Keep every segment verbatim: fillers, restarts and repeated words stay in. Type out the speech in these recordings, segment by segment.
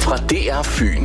fra D R Fyn.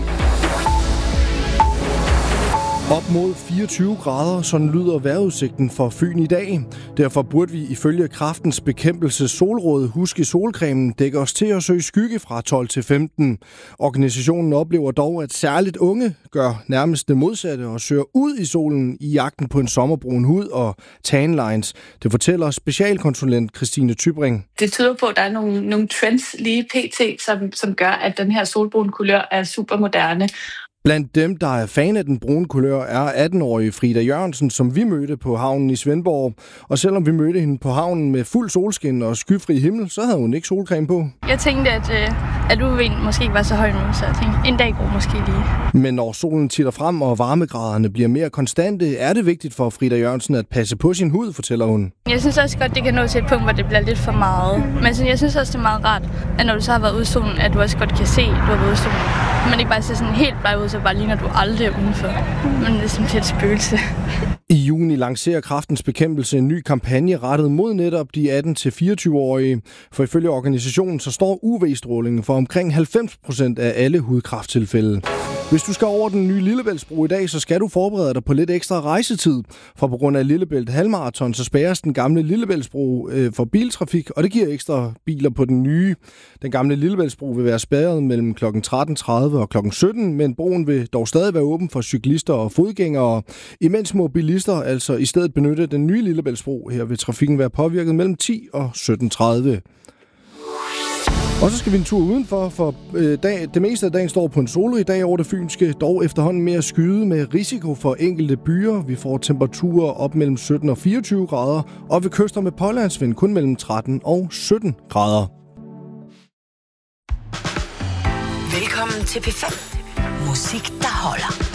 Op mod fireogtyve grader, sådan lyder vejrudsigten for Fyn i dag. Derfor burde vi ifølge Kræftens Bekæmpelse Solråd huske solcremen dækker os til at søge skygge fra tolv til femten. Organisationen oplever dog, at særligt unge gør nærmest det modsatte og søger ud i solen i jagten på en sommerbrun hud og tan lines. Det fortæller specialkonsulent Christine Tybring. Det tyder på, at der er nogle, nogle trends lige pt, som, som gør, at den her solbrune kulør er super moderne. Blandt dem, der er fan af den brune kulør, er attenårige Frida Jørgensen, som vi mødte på havnen i Svendborg. Og selvom vi mødte hende på havnen med fuld solskin og skyfri himmel, så havde hun ikke solcreme på. Jeg tænkte, at, at U V'en måske ikke var så høj nu, så jeg tænkte, en dag går måske lige. Men når solen titter frem og varmegraderne bliver mere konstante, er det vigtigt for Frida Jørgensen at passe på sin hud, fortæller hun. Jeg synes også godt, det kan nå til et punkt, hvor det bliver lidt for meget. Men jeg synes også, det er meget rart, at når du så har været ude i solen, at du også godt kan se, at du har været ude i solen. Man ikke bare ser sådan helt bleg ud, så bare ligner du aldrig er udenfor. Men det er simpelthen et spøgelse. I juni lancerer Kræftens Bekæmpelse en ny kampagne rettet mod netop de atten til fireogtyve-årige. For ifølge organisationen så står U V-strålingen for omkring halvfems procent af alle hudkræfttilfælde. Hvis du skal over den nye Lillebæltsbro i dag, så skal du forberede dig på lidt ekstra rejsetid. For på grund af Lillebælt halvmarathon, så spærres den gamle Lillebæltsbro øh, for biltrafik, og det giver ekstra biler på den nye. Den gamle Lillebæltsbro vil være spærret mellem klokken tretten tredive og klokken sytten, men broen vil dog stadig være åben for cyklister og fodgængere. Imens må bilister altså i stedet benytte den nye Lillebæltsbro. Her vil trafikken være påvirket mellem ti og sytten tredive. Og så skal vi en tur udenfor, for øh, dag, det meste af dagen står på en solrig dag over det fynske, dog efterhånden mere skyde med risiko for enkelte byer. Vi får temperaturer op mellem sytten og fireogtyve grader, og ved kyster med pålandsvind kun mellem tretten og sytten grader. Velkommen til P fem. Musik, der holder.